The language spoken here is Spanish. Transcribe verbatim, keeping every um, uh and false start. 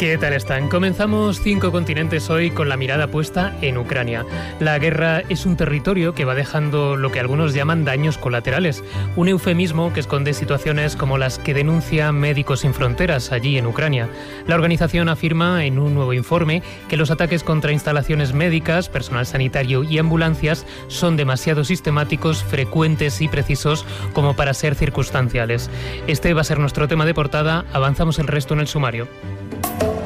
¿Qué tal están? Comenzamos Cinco Continentes hoy con la mirada puesta en Ucrania. La guerra es un territorio que va dejando lo que algunos llaman daños colaterales, un eufemismo que esconde situaciones como las que denuncia Médicos Sin Fronteras allí en Ucrania. La organización afirma en un nuevo informe que los ataques contra instalaciones médicas, personal sanitario y ambulancias son demasiado sistemáticos, frecuentes y precisos como para ser circunstanciales. Este va a ser nuestro tema de portada. Avanzamos el resto en el sumario.